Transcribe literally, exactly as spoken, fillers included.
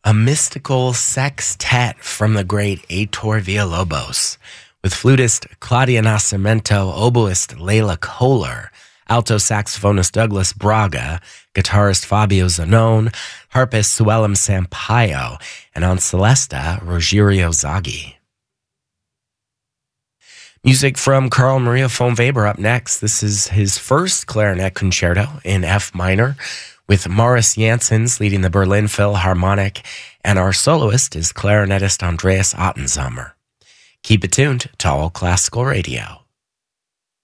a mystical sextet from the great Heitor Villalobos, with flutist Claudia Nascimento, oboist Leila Kohler, alto saxophonist Douglas Braga, guitarist Fabio Zanone, harpist Suellem Sampaio, and on celesta, Rogerio Zaghi. Music from Carl Maria von Weber up next. This is his first clarinet concerto in F minor, with Maurice Janssens leading the Berlin Philharmonic, and our soloist is clarinetist Andreas Ottensamer. Keep it tuned to All Classical Radio.